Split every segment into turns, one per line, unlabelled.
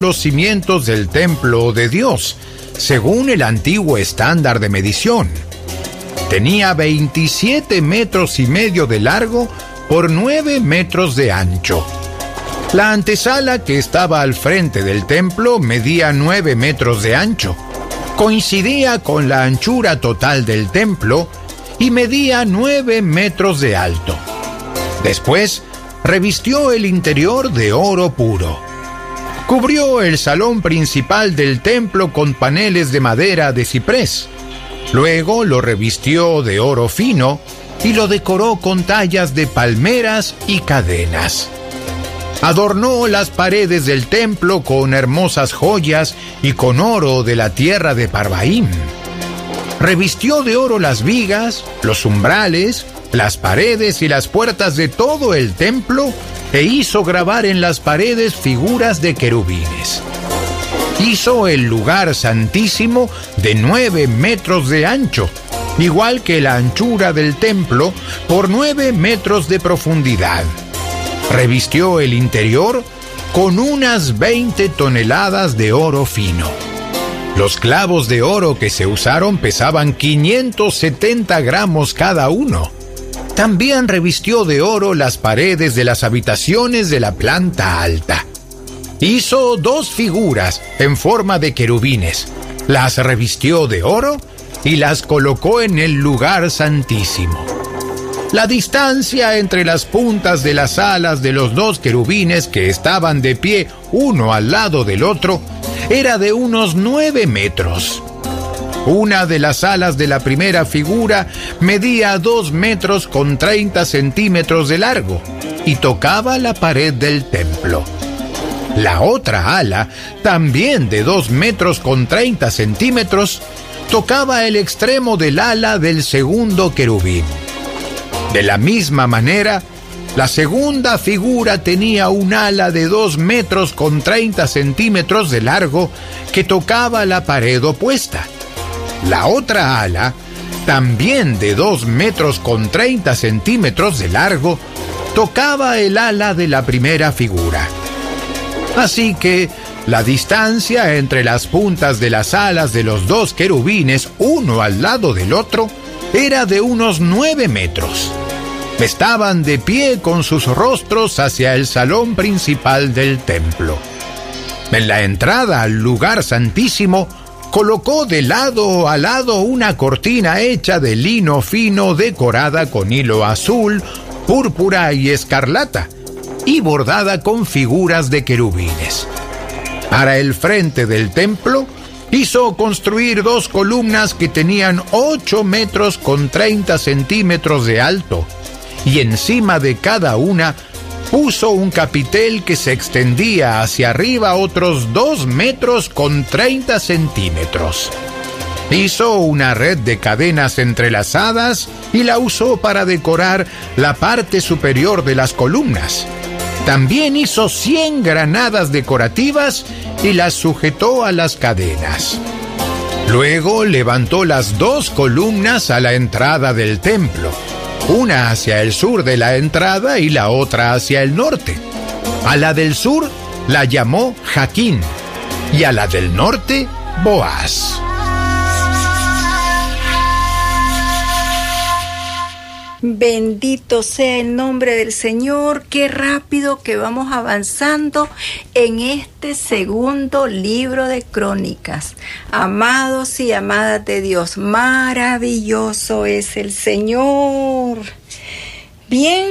los cimientos del templo de Dios, según el antiguo estándar de medición. Tenía 27 metros y medio de largo por 9 metros de ancho. La antesala que estaba al frente del templo medía 9 metros de ancho. Coincidía con la anchura total del templo y medía 9 metros de alto. Después, revistió el interior de oro puro. Cubrió el salón principal del templo con paneles de madera de ciprés. Luego lo revistió de oro fino y lo decoró con tallas de palmeras y cadenas. Adornó las paredes del templo con hermosas joyas y con oro de la tierra de Parvaim. Revistió de oro las vigas, los umbrales, las paredes y las puertas de todo el templo e hizo grabar en las paredes figuras de querubines. Hizo el lugar santísimo de 9 metros de ancho, igual que la anchura del templo, por 9 metros de profundidad. Revistió el interior con unas 20 toneladas de oro fino. Los clavos de oro que se usaron pesaban 570 gramos cada uno. También revistió de oro las paredes de las habitaciones de la planta alta. Hizo 2 figuras en forma de querubines. Las revistió de oro y las colocó en el lugar santísimo. La distancia entre las puntas de las alas de los 2 querubines que estaban de pie uno al lado del otro era de unos 9 metros. Una de las alas de la primera figura medía 2 metros con 30 centímetros de largo y tocaba la pared del templo. La otra ala, también de 2 metros con 30 centímetros, tocaba el extremo del ala del segundo querubín. De la misma manera, la segunda figura tenía un ala de 2 metros con 30 centímetros de largo que tocaba la pared opuesta. La otra ala, también de 2 metros con 30 centímetros de largo, tocaba el ala de la primera figura. Así que la distancia entre las puntas de las alas de los 2 querubines, uno al lado del otro, era de unos 9 metros. Estaban de pie con sus rostros hacia el salón principal del templo. En la entrada al lugar santísimo, colocó de lado a lado una cortina hecha de lino fino decorada con hilo azul, púrpura y escarlata, y bordada con figuras de querubines. Para el frente del templo, hizo construir 2 columnas que tenían 8 metros con 30 centímetros de alto, y encima de cada una puso un capitel que se extendía hacia arriba otros 2 metros con 30 centímetros. Hizo una red de cadenas entrelazadas y la usó para decorar la parte superior de las columnas. También hizo 100 granadas decorativas y las sujetó a las cadenas. Luego levantó las 2 columnas a la entrada del templo, una hacia el sur de la entrada y la otra hacia el norte. A la del sur la llamó Jaquín y a la del norte Boaz.
Bendito sea el nombre del Señor. Qué rápido que vamos avanzando en este segundo libro de Crónicas. Amados y amadas de Dios, maravilloso es el Señor. Bien,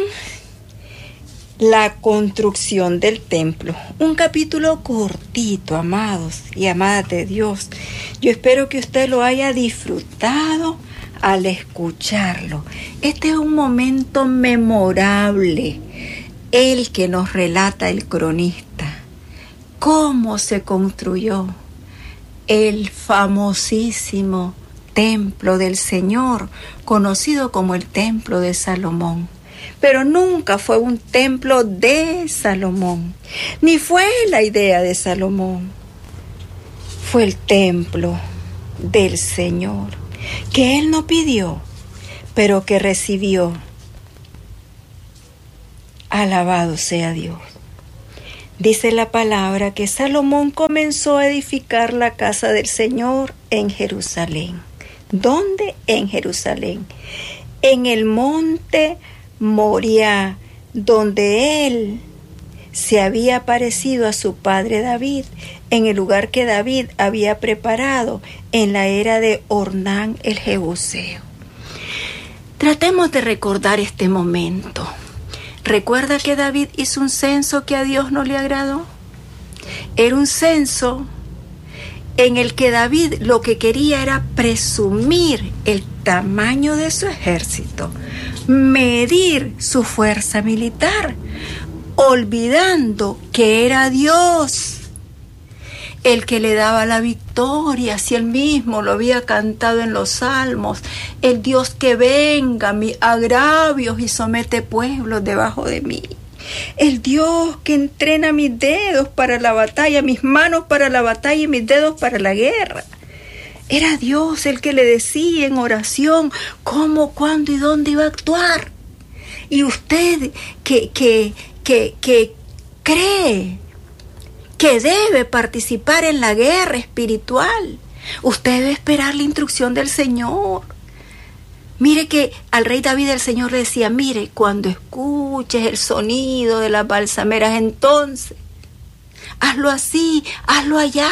la construcción del templo. Un capítulo cortito, amados y amadas de Dios. Yo espero que usted lo haya disfrutado al escucharlo. Este es un momento memorable, el que nos relata el cronista, cómo se construyó el famosísimo templo del Señor, conocido como el templo de Salomón. Pero nunca fue un templo de Salomón, ni fue la idea de Salomón. Fue el templo del Señor, que Él no pidió, pero que recibió. Alabado sea Dios. Dice la palabra que Salomón comenzó a edificar la casa del Señor en Jerusalén. ¿Dónde? En Jerusalén. En el monte Moriah, donde él se había aparecido a su padre David, en el lugar que David había preparado en la era de Ornán el Jebuseo. Tratemos de recordar este momento. ¿Recuerda que David hizo un censo que a Dios no le agradó? Era un censo en el que David lo que quería era presumir el tamaño de su ejército, medir su fuerza militar, olvidando que era Dios el que le daba la victoria, si él mismo lo había cantado en los salmos, el Dios que venga mis agravios y somete pueblos debajo de mí, el Dios que entrena mis dedos para la batalla, mis manos para la batalla y mis dedos para la guerra. Era Dios el que le decía en oración cómo, cuándo y dónde iba a actuar. Y usted que cree que debe participar en la guerra espiritual, usted debe esperar la instrucción del Señor. Mire que al rey David el Señor le decía, mire, cuando escuches el sonido de las balsameras, entonces, hazlo así, hazlo allá.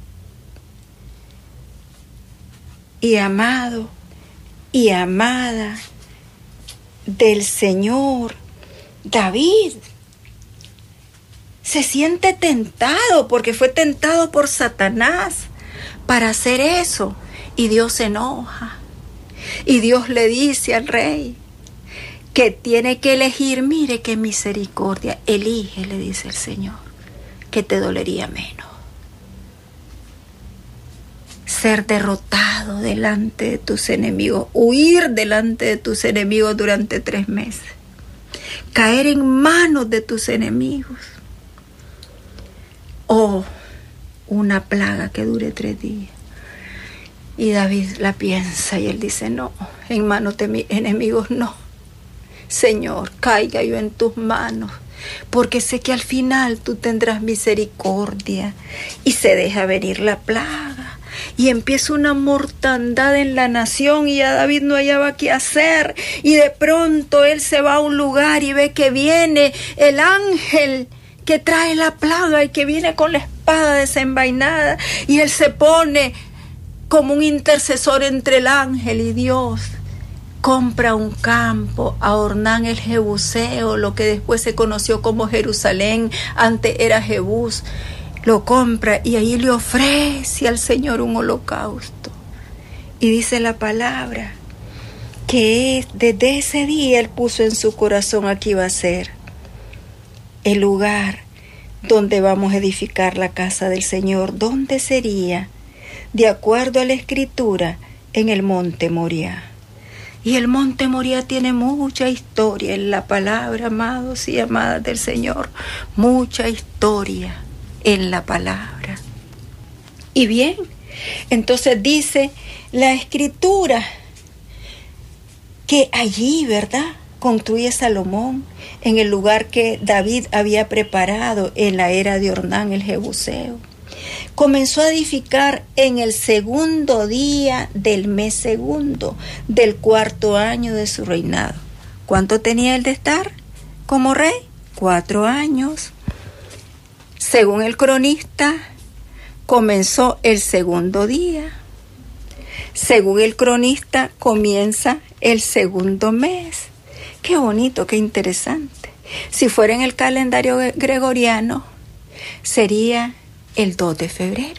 Y amado y amada del Señor, David se siente tentado porque fue tentado por Satanás para hacer eso. Y Dios se enoja. Y Dios le dice al rey que tiene que elegir, mire qué misericordia, elige, le dice el Señor, que te dolería menos. Ser derrotado delante de tus enemigos, huir delante de tus enemigos durante 3 meses, caer en manos de tus enemigos, o una plaga que dure 3 días. Y David la piensa y él dice, no, en manos de mis enemigos no. Señor, caiga yo en tus manos, porque sé que al final tú tendrás misericordia. Y se deja venir la plaga. Y empieza una mortandad en la nación y ya David no hallaba qué hacer. Y de pronto él se va a un lugar y ve que viene el ángel que trae la plaga y que viene con la espada desenvainada. Y él se pone como un intercesor entre el ángel y Dios. Compra un campo a Ornán el Jebuseo, lo que después se conoció como Jerusalén, antes era Jebús. Lo compra y ahí le ofrece al Señor un holocausto. Y dice la palabra que desde ese día él puso en su corazón aquí iba a ser el lugar donde vamos a edificar la casa del Señor. ¿Dónde sería? De acuerdo a la Escritura, en el monte Moriah. Y el monte Moriah tiene mucha historia en la palabra, amados y amadas del Señor. Mucha historia en la palabra. Y bien, entonces dice la Escritura que allí, ¿verdad?, construye Salomón en el lugar que David había preparado en la era de Ornán el Jebuseo. Comenzó a edificar en el 2.º día del mes 2 del 4.º año de su reinado. ¿Cuánto tenía él de estar como rey? 4 años. Según el cronista, comenzó el 2.º día. Según el cronista, comienza el 2.º mes. Qué bonito, qué interesante. Si fuera en el calendario gregoriano, sería el 2 de febrero.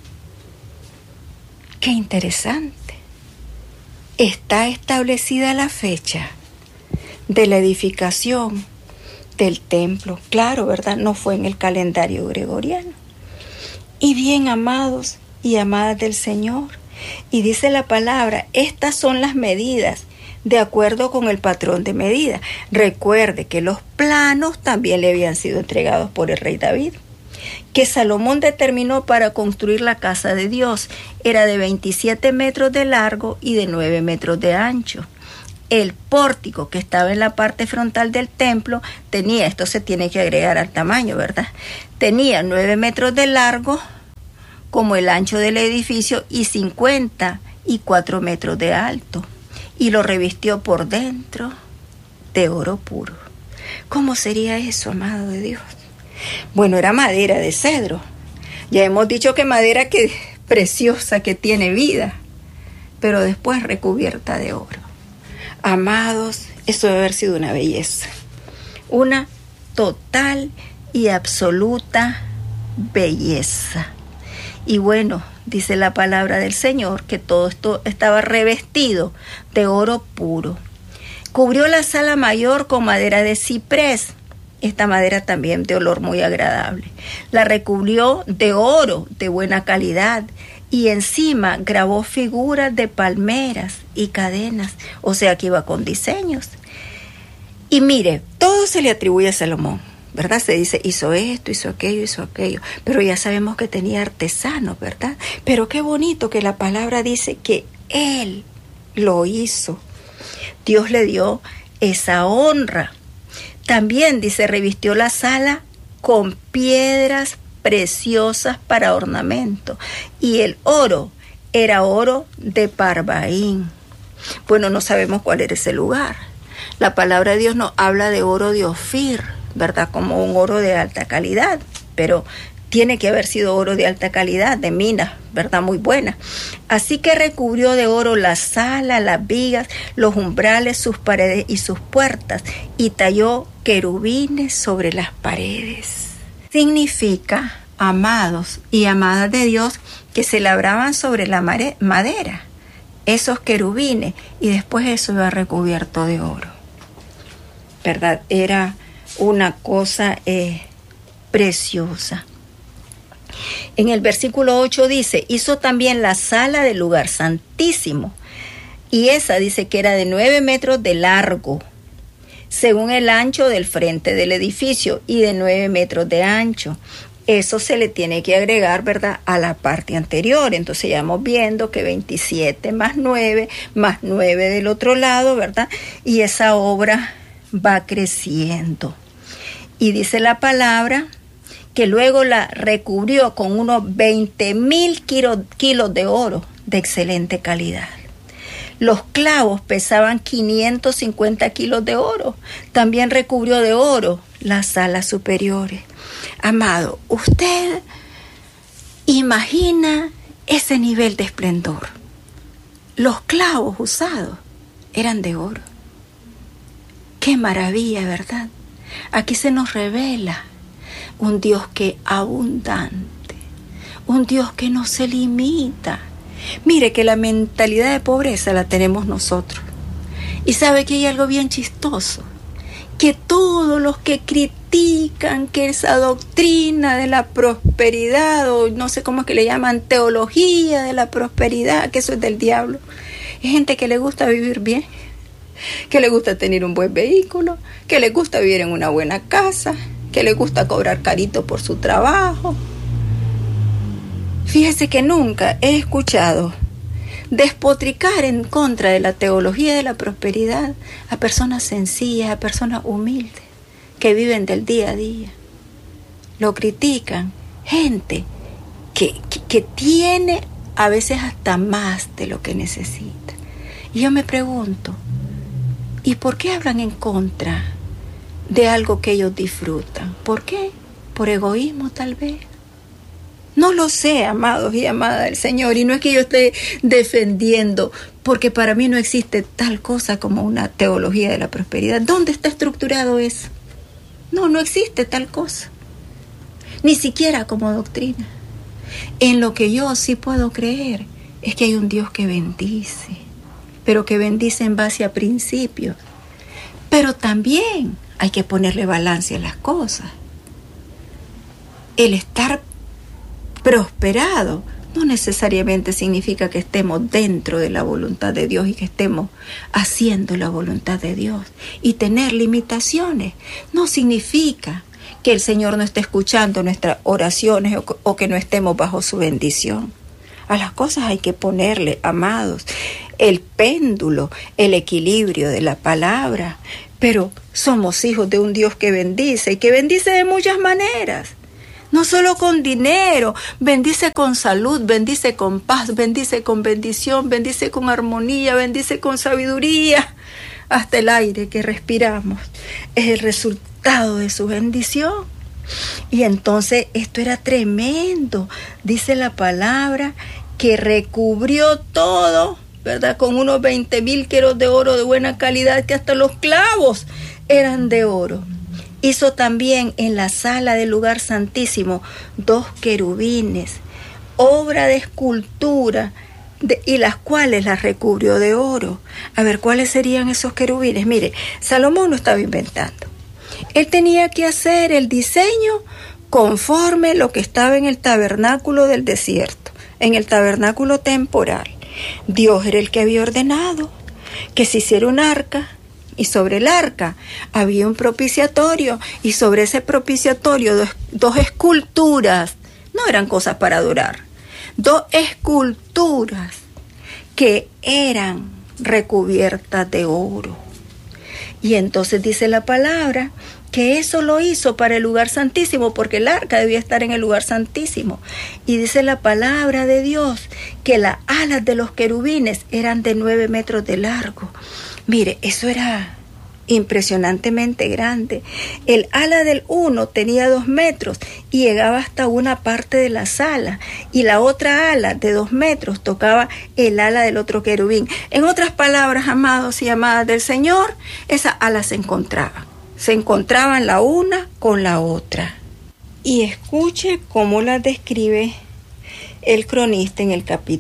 Qué interesante. Está establecida la fecha de la edificación del templo. Claro, ¿verdad? No fue en el calendario gregoriano. Y bien, amados y amadas del Señor, y dice la palabra, estas son las medidas de acuerdo con el patrón de medida. Recuerde que los planos también le habían sido entregados por el rey David, que Salomón determinó para construir la casa de Dios. Era de 27 metros de largo y de 9 metros de ancho. El pórtico que estaba en la parte frontal del templo tenía, esto se tiene que agregar al tamaño, ¿verdad?, tenía 9 metros de largo, como el ancho del edificio, y 54 metros de alto, y lo revistió por dentro de oro puro. ¿Cómo sería eso, amado de Dios? Bueno, era madera de cedro. Ya hemos dicho que madera que preciosa, que tiene vida, pero después recubierta de oro. Amados, eso debe haber sido una belleza, una total y absoluta belleza. Y bueno, dice la palabra del Señor que todo esto estaba revestido de oro puro. Cubrió la sala mayor con madera de ciprés, esta madera también de olor muy agradable. La recubrió de oro de buena calidad y encima grabó figuras de palmeras y cadenas, o sea que iba con diseños. Y mire, todo se le atribuye a Salomón, ¿verdad? Se dice, hizo esto, hizo aquello, pero ya sabemos que tenía artesanos, ¿verdad? Pero qué bonito que la palabra dice que él lo hizo. Dios le dio esa honra. También dice, revistió la sala con piedras preciosas para ornamento, y el oro era oro de Parvaín. Bueno, no sabemos cuál era ese lugar. La palabra de Dios nos habla de oro de Ofir, ¿verdad? Como un oro de alta calidad, pero tiene que haber sido oro de alta calidad, de mina, ¿verdad? Muy buena. Así que recubrió de oro la sala, las vigas, los umbrales, sus paredes y sus puertas, y talló querubines sobre las paredes. Significa, amados y amadas de Dios, que se labraban sobre la madera, esos querubines, y después eso iba recubierto de oro, ¿verdad? Era una cosa preciosa. En el versículo 8 dice, hizo también la sala del lugar santísimo, y esa dice que era de 9 metros de largo, según el ancho del frente del edificio, y de 9 metros de ancho. Eso se le tiene que agregar, ¿verdad?, a la parte anterior. Entonces ya vamos viendo que 27 más 9 del otro lado, ¿verdad? Y esa obra va creciendo. Y dice la palabra que luego la recubrió con unos 20,000 kilos de oro de excelente calidad. Los clavos pesaban 550 kilos de oro. También recubrió de oro las salas superiores. Amado, usted imagina ese nivel de esplendor. Los clavos usados eran de oro. ¡Qué maravilla!, ¿verdad? Aquí se nos revela un Dios que es abundante, un Dios que no se limita. Mire que la mentalidad de pobreza la tenemos nosotros. Y sabe que hay algo bien chistoso, que todos los que critican que esa doctrina de la prosperidad, o no sé cómo es que le llaman, teología de la prosperidad, que eso es del diablo, es gente que le gusta vivir bien, que le gusta tener un buen vehículo, que le gusta vivir en una buena casa, que le gusta cobrar carito por su trabajo. Fíjese que nunca he escuchado despotricar en contra de la teología de la prosperidad a personas sencillas, a personas humildes, que viven del día a día. Lo critican gente que tiene a veces hasta más de lo que necesita. Y yo me pregunto, ¿y por qué hablan en contra de algo que ellos disfrutan? ¿Por qué? ¿Por egoísmo tal vez? No lo sé, amados y amadas del Señor, y no es que yo esté defendiendo, porque para mí no existe tal cosa como una teología de la prosperidad. ¿Dónde está estructurado eso? No existe tal cosa, ni siquiera como doctrina. En lo que yo sí puedo creer es que hay un Dios que bendice, pero que bendice en base a principios. Pero también hay que ponerle balance a las cosas. El estar prosperado no necesariamente significa que estemos dentro de la voluntad de Dios y que estemos haciendo la voluntad de Dios. Y tener limitaciones no significa que el Señor no esté escuchando nuestras oraciones o que no estemos bajo su bendición. A las cosas hay que ponerle, amados, el péndulo, el equilibrio de la palabra. Pero somos hijos de un Dios que bendice y que bendice de muchas maneras. No solo con dinero, bendice con salud, bendice con paz, bendice con bendición, bendice con armonía, bendice con sabiduría. Hasta el aire que respiramos es el resultado de su bendición. Y entonces esto era tremendo. Dice la palabra que recubrió todo, ¿verdad? Con unos 20,000 queros de oro de buena calidad, que hasta los clavos eran de oro. Hizo también en la sala del lugar santísimo 2 querubines, obra de escultura, y las cuales las recubrió de oro. A ver, ¿cuáles serían esos querubines? Mire, Salomón no estaba inventando. Él tenía que hacer el diseño conforme lo que estaba en el tabernáculo del desierto, en el tabernáculo temporal. Dios era el que había ordenado que se hiciera un arca, y sobre el arca había un propiciatorio, y sobre ese propiciatorio dos esculturas. No eran cosas para adorar. 2 esculturas que eran recubiertas de oro. Y entonces dice la palabra que eso lo hizo para el lugar santísimo, porque el arca debía estar en el lugar santísimo. Y dice la palabra de Dios que las alas de los querubines eran de 9 metros de largo. Mire, eso era impresionantemente grande. El ala del uno tenía 2 metros y llegaba hasta una parte de la sala, y la otra ala de 2 metros tocaba el ala del otro querubín. En otras palabras, amados y amadas del Señor, esas alas se encontraban la una con la otra. Y escuche cómo las describe el cronista en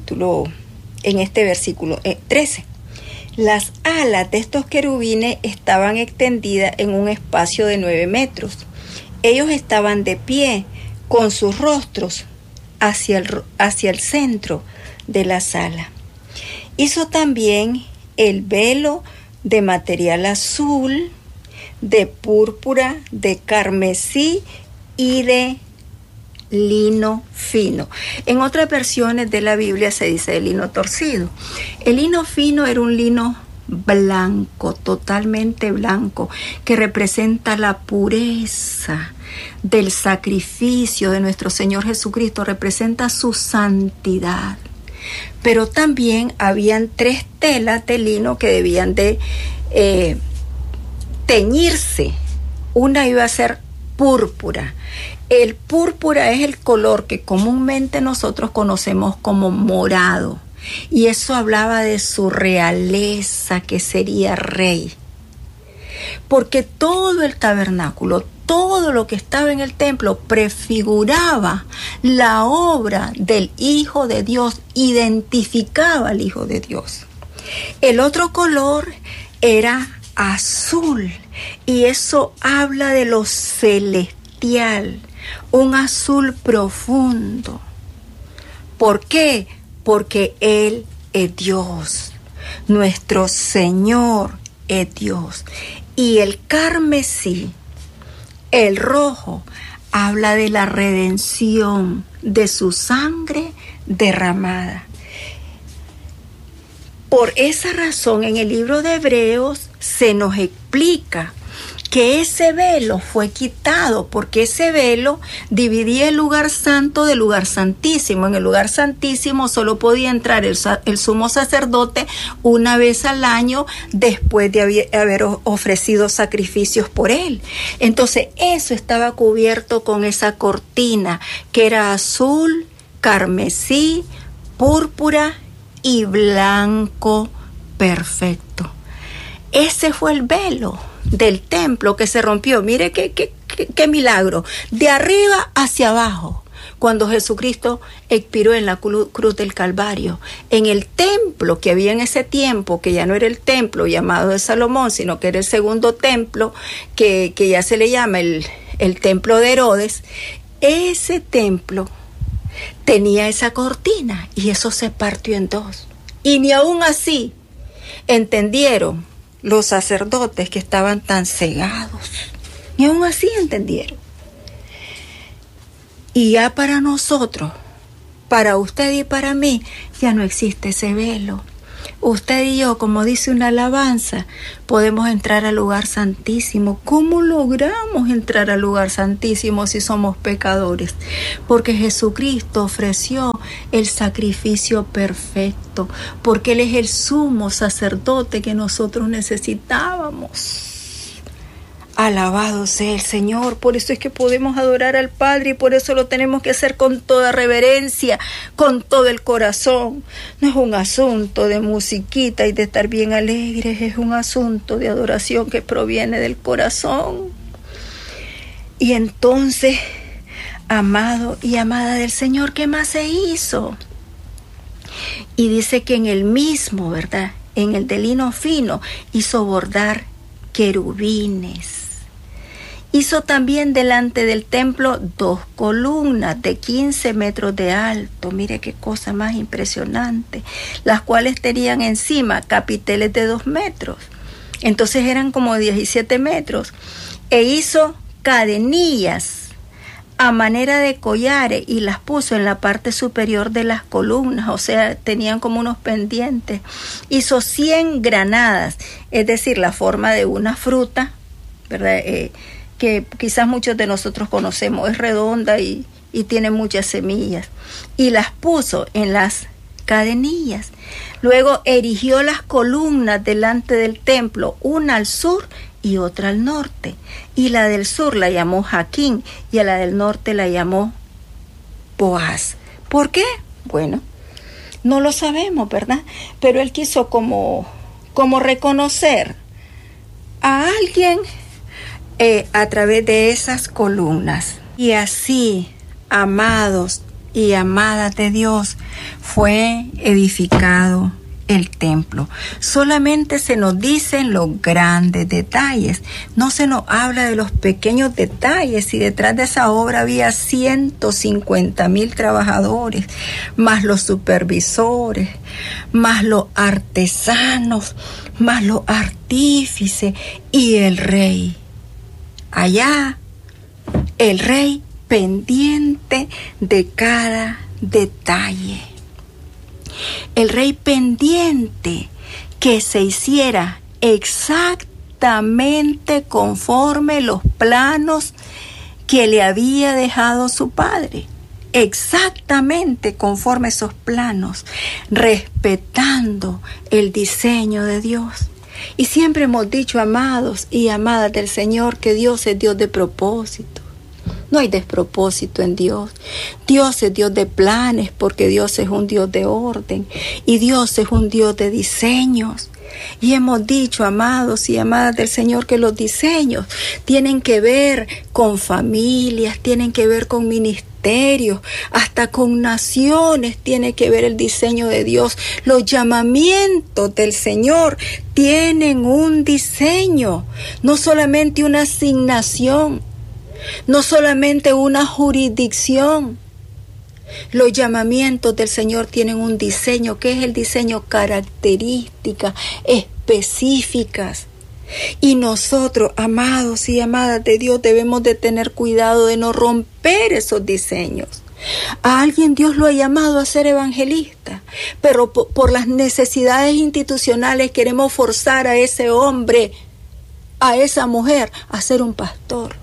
este versículo 13. Las alas de estos querubines estaban extendidas en un espacio de 9 metros. Ellos estaban de pie, con sus rostros hacia el centro de la sala. Hizo también el velo de material azul, de púrpura, de carmesí y de lino fino. En otras versiones de la Biblia se dice de lino torcido. El lino fino era un lino blanco, totalmente blanco, que representa la pureza del sacrificio de nuestro Señor Jesucristo, representa su santidad. Pero también habían 3 telas de lino que debían de teñirse. Una iba a ser púrpura. El púrpura es el color que comúnmente nosotros conocemos como morado, y eso hablaba de su realeza, que sería rey. Porque todo el tabernáculo, todo lo que estaba en el templo prefiguraba la obra del Hijo de Dios, identificaba al Hijo de Dios. El otro color era azul, y eso habla de lo celestial, un azul profundo. ¿Por qué? Porque Él es Dios, nuestro Señor es Dios. Y el carmesí, el rojo, habla de la redención, de su sangre derramada. Por esa razón, en el libro de Hebreos se nos explica que ese velo fue quitado, porque ese velo dividía el lugar santo del lugar santísimo. En el lugar santísimo solo podía entrar el sumo sacerdote una vez al año, después de haber ofrecido sacrificios por él. Entonces eso estaba cubierto con esa cortina que era azul, carmesí, púrpura y blanco perfecto. Ese fue el velo del templo que se rompió. Mire qué milagro. De arriba hacia abajo, cuando Jesucristo expiró en la cruz del Calvario. En el templo que había en ese tiempo, que ya no era el templo llamado de Salomón, sino que era el segundo templo, que ya se le llama el templo de Herodes. Ese templo tenía esa cortina, y eso se partió en 2. Y ni aún así entendieron los sacerdotes que estaban tan cegados. Ni aún así entendieron. Y ya para nosotros, para usted y para mí, ya no existe ese velo. Usted y yo, como dice una alabanza, podemos entrar al lugar santísimo. ¿Cómo logramos entrar al lugar santísimo si somos pecadores? Porque Jesucristo ofreció el sacrificio perfecto, porque Él es el sumo sacerdote que nosotros necesitábamos. Alabado sea el Señor. Por eso es que podemos adorar al Padre y por eso lo tenemos que hacer con toda reverencia, con todo el corazón. No es un asunto de musiquita y de estar bien alegres, es un asunto de adoración que proviene del corazón. Y entonces, amado y amada del Señor, ¿qué más se hizo? Y dice que en el mismo, ¿verdad?, en el de lino fino, hizo bordar querubines. Hizo también delante del templo 2 columnas de 15 metros de alto. Mire qué cosa más impresionante. Las cuales tenían encima capiteles de 2 metros. Entonces eran como 17 metros. E hizo cadenillas a manera de collares y las puso en la parte superior de las columnas. O sea, tenían como unos pendientes. Hizo 100 granadas, es decir, la forma de una fruta, ¿verdad?, que quizás muchos de nosotros conocemos, es redonda y tiene muchas semillas, y las puso en las cadenillas. Luego erigió las columnas delante del templo, una al sur y otra al norte, y la del sur la llamó Jaquín y a la del norte la llamó Boaz. ¿Por qué? Bueno, no lo sabemos, ¿verdad? Pero él quiso como reconocer a alguien a través de esas columnas. Y así, amados y amadas de Dios, fue edificado el templo. Solamente se nos dicen los grandes detalles, no se nos habla de los pequeños detalles. Y detrás de esa obra había 150,000 trabajadores, más los supervisores, más los artesanos, más los artífices y el rey. Allá, el rey pendiente de cada detalle. El rey pendiente que se hiciera exactamente conforme los planos que le había dejado su padre. Exactamente conforme esos planos, respetando el diseño de Dios. Y siempre hemos dicho, amados y amadas del Señor, que Dios es Dios de propósito. No hay despropósito en Dios. Dios es Dios de planes, porque Dios es un Dios de orden y Dios es un Dios de diseños. Y hemos dicho, amados y amadas del Señor, que los diseños tienen que ver con familias, tienen que ver con ministerios, hasta con naciones tiene que ver el diseño de Dios. Los llamamientos del Señor tienen un diseño, no solamente una asignación, no solamente una jurisdicción. Los llamamientos del Señor tienen un diseño. ¿Qué es el diseño? Características específicas. Y nosotros, amados y amadas de Dios, debemos de tener cuidado de no romper esos diseños. A alguien Dios lo ha llamado a ser evangelista, pero por las necesidades institucionales queremos forzar a ese hombre, a esa mujer, a ser un pastor.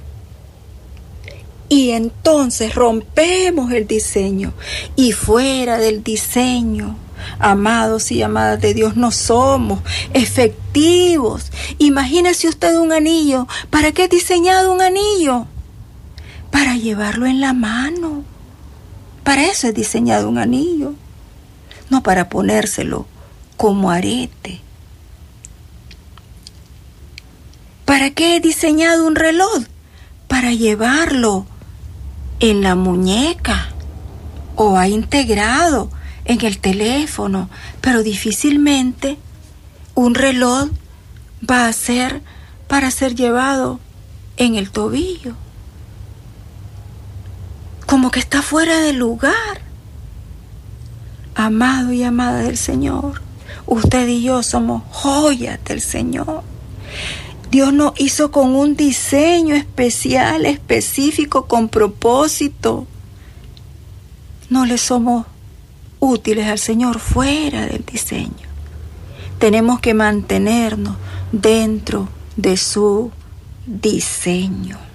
Y entonces rompemos el diseño. Y fuera del diseño, amados y amadas de Dios, no somos efectivos. Imagínese usted un anillo. ¿Para qué he diseñado un anillo? Para llevarlo en la mano. Para eso he diseñado un anillo. No para ponérselo como arete. ¿Para qué he diseñado un reloj? Para llevarlo en la muñeca o ha integrado en el teléfono, pero difícilmente un reloj va a ser para ser llevado en el tobillo. Como que está fuera de lugar. Amado y amada del Señor, usted y yo somos joyas del Señor. Dios nos hizo con un diseño especial, específico, con propósito. No le somos útiles al Señor fuera del diseño. tenemos que mantenernos dentro de su diseño.